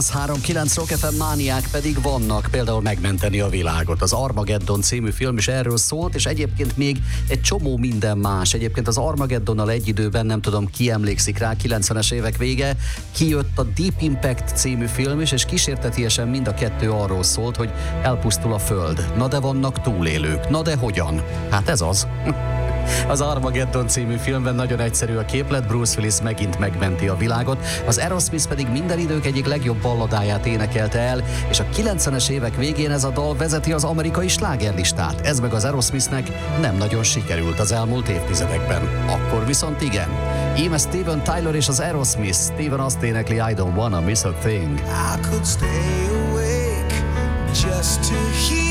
103.9 Rock FM mániák pedig vannak, például megmenteni a világot. Az Armageddon című film is erről szólt, és egyébként még egy csomó minden más. Egyébként az Armageddonnal egy időben, nem tudom ki emlékszik rá, 90-es évek vége, kijött a Deep Impact című film is, és kísértetiesen mind a kettő arról szólt, hogy elpusztul a Föld. Na de vannak túlélők. Na de hogyan? Hát ez az. Az Armageddon című filmben nagyon egyszerű a képlet, Bruce Willis megint megmenti a világot, az Aerosmith pedig minden idők egyik legjobb balladáját énekelte el, és a 90-es évek végén ez a dal vezeti az amerikai slágerlistát. Ez meg az Aerosmithnek nem nagyon sikerült az elmúlt évtizedekben. Akkor viszont igen. Íme Steven Tyler és az Aerosmith. Steven azt énekli, I don't wanna miss a thing. I could stay awake just to hear